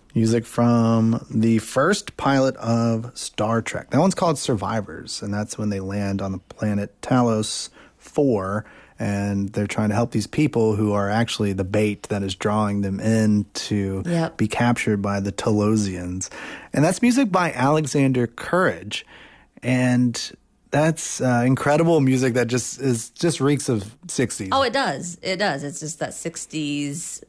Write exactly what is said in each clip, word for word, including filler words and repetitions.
Music from the first pilot of Star Trek. That one's called Survivors, and that's when they land on the planet Talos four, and they're trying to help these people who are actually the bait that is drawing them in to Yep. be captured by the Talosians. And that's music by Alexander Courage. And that's uh, incredible music that just is just reeks of sixties. Oh, it does. It does. It's just that sixties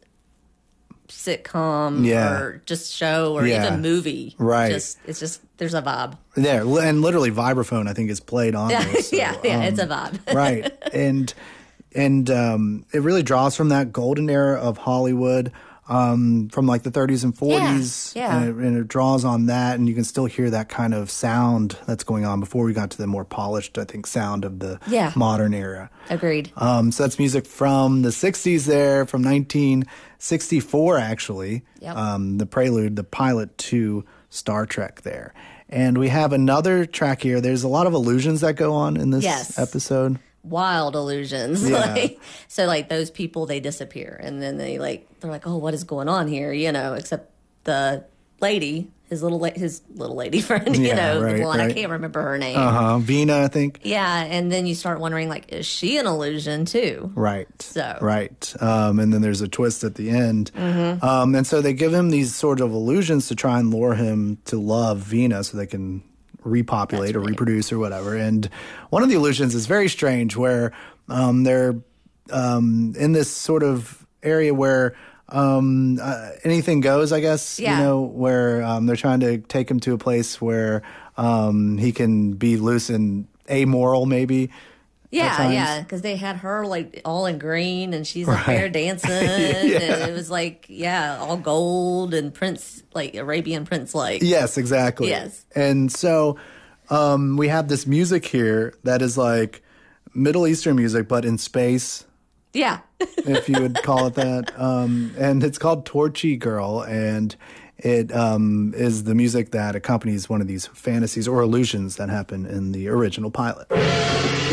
sitcom Yeah. or just show or Yeah. even movie. Right. Just it's just there's a vibe. There, and literally vibraphone, I think, is played on Yeah, there. So, yeah, yeah. um, It's a vibe. right. And and um, it really draws from that golden era of Hollywood, um, from like the thirties and forties. Yeah, yeah. And, it, and it draws on that, and you can still hear that kind of sound that's going on before we got to the more polished, I think, sound of the Yeah. modern era. Agreed. Um, so that's music from the sixties there, from nineteen sixty-four, actually. Yep. Um, the prelude, the pilot to Star Trek there. And we have another track here. There's a lot of illusions that go on in this Yes. episode. Wild illusions. Yeah. Like, so like those people, they disappear and then they like they're like, oh, what is going on here? You know, except the lady, his little la- his little lady friend. You Yeah, know, right, the one right. I can't remember her name. Uh-huh. Vina, I think. Yeah, and then you start wondering like, is she an illusion too? Right. So. Right. Um, and then there's a twist at the end. Mm-hmm. Um, and so they give him these sort of illusions to try and lure him to love Vina so they can repopulate That's or right. reproduce or whatever. And one of the illusions is very strange where um, they're um, in this sort of area where um, uh, anything goes, I guess, Yeah. you know, where um, they're trying to take him to a place where um, he can be loose and amoral, maybe. Yeah, times. yeah, because they had her like all in green, and she's up there Right. dancing, Yeah. and it was like, yeah, all gold and prince, like Arabian prince, like. Yes, exactly. Yes. And so um, we have this music here that is like Middle Eastern music, but in space, Yeah. if you would call it that. Um, and it's called Torchy Girl, and it um, is the music that accompanies one of these fantasies or illusions that happen in the original pilot.